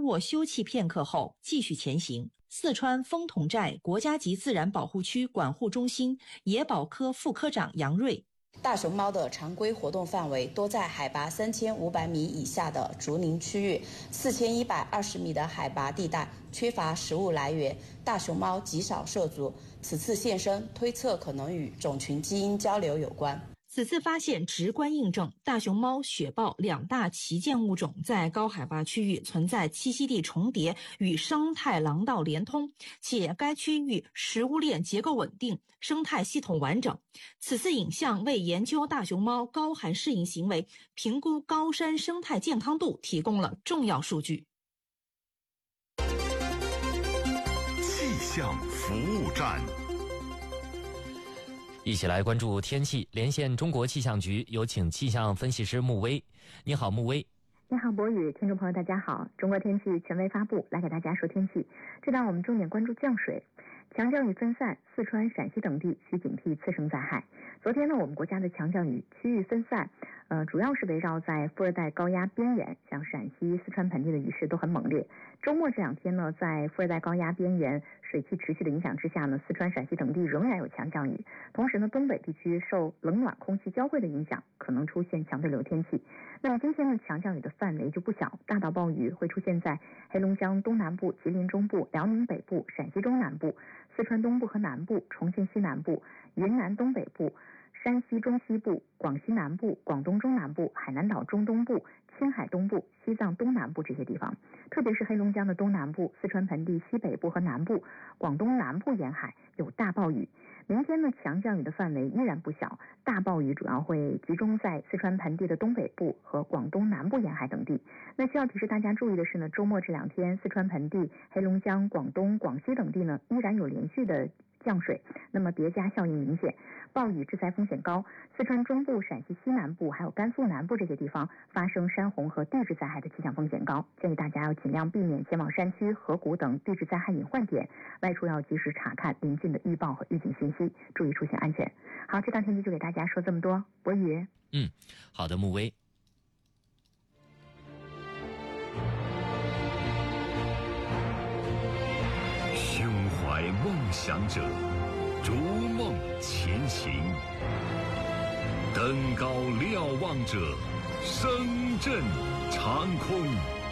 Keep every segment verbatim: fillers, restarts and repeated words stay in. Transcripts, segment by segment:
卧休憩片刻后继续前行。四川丰同寨国家级自然保护区管护中心野保科副科长杨瑞， 大熊猫的常规活动范围多在海拔三千五百米以下的竹林区域，四千一百二十米的海拔地带缺乏食物来源，大熊猫极少涉足。此次现身，推测可能与种群基因交流有关。 此次发现直观印证大熊猫、雪豹两大旗舰物种在高海拔区域存在栖息地重叠与生态廊道连通，且该区域食物链结构稳定，生态系统完整。此次影像为研究大熊猫高寒适应行为、评估高山生态健康度提供了重要数据。 气象服务站， 一起来关注天气，连线中国气象局，有请气象分析师穆威。你好，穆威。 你好，博宇，听众朋友大家好。中国天气权威发布，来给大家说天气。这档我们重点关注降水，强降雨分散，四川、陕西等地需警惕次生灾害。昨天呢，我们国家的强降雨区域分散，呃，主要是围绕在副热带高压边缘，像陕西、四川盆地的雨势都很猛烈。周末这两天呢，在副热带高压边缘水汽持续的影响之下呢，四川、陕西等地仍然有强降雨。同时呢，东北地区受冷暖空气交汇的影响，可能出现强对流天气。那么今天的强降雨的范围就不小，大到暴雨会出现在黑龙江东南部、吉林中部、辽宁北部、陕西中南部、四川东部和南部、重庆西南部、云南东北部、山西中西部、广西南部、广东中南部、海南岛中东部、青海东部、西藏东南部这些地方，特别是黑龙江的东南部、四川盆地西北部和南部、广东南部沿海有大暴雨。明天呢，强降雨的范围依然不小，大暴雨主要会集中在四川盆地的东北部和广东南部沿海等地。那需要提示大家注意的是呢，周末这两天四川盆地、黑龙江、广东、广西等地呢依然有连续的降水，那么叠加效应明显，暴雨致灾风险高。四川中部、陕西西南部还有甘肃南部这些地方发生山洪和地质灾害的气象风险高，建议大家要尽量避免前往山区、河谷等地质灾害隐患点，外出要及时查看临近的预报和预警信息，注意出行安全。好，这档天气就给大家说这么多，博宇。 嗯，好的，穆威。 胸怀梦想者，逐梦前行；登高瞭望者，声震长空。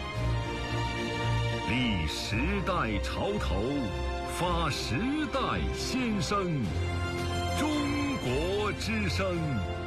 立时代潮头，发时代先声。中国之声。